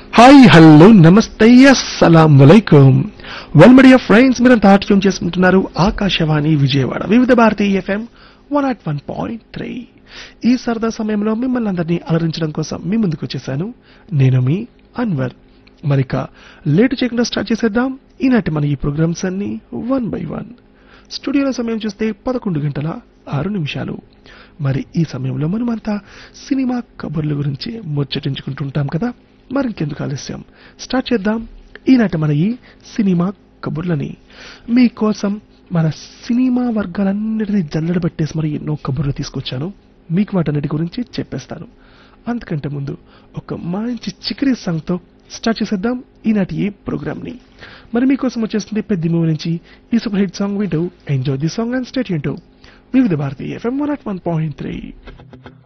Hi hello నమస్తే అస్సలాం వలైకుం. Well my dear friends, మీరంతా tune చేసుకుంటున్నారు ఆకాశవాణి విజయవాడ వివిధ భారతి ఎఫ్ఎం 101.3. ఈ సరదా సమయంలో మిమ్మల్ని అందరినీ అలరించడం కోసం మీ ముందుకు వచ్చేసాను. నేను మీ అన్వర్. మరిక లేటు చేయకుండా స్టార్ట్ చేసేద్దాం ఈనాటి మన ఈ ప్రోగ్రామ్స్ అన్ని వన్ బై వన్. స్టూడియోలో సమయం చూస్తే 11:06. మరి ఈ సమయంలో మనమంతా సినిమా కబుర్ల గురించి ముచ్చటించుకుంటుంటాం కదా. మరింకెందుకు ఆలస్యం, స్టార్ట్ చేద్దాం ఈనాటి మన ఈ సినిమా కబుర్లని. మీకోసం మన సినిమా వర్గాలన్నిటినీ జల్లెడ పెట్టేసి మరి ఎన్నో కబుర్లు తీసుకొచ్చాను. మీకు వాటన్నిటి గురించి చెప్పేస్తాను. అంతకంటే ముందు ఒక మంచి చికిరీ సాంగ్తో స్టార్ట్ చేసేద్దాం ఈనాటి ఈ ప్రోగ్రామ్ ని. మరి మీకోసం వచ్చేస్తుంది పెద్ద మూవీ నుంచి ఈ సూపర్ హిట్ సాంగ్ వింటూ enjoy the song and stay tuned to వివిధ భారతి ఎఫ్ఎం 101.3.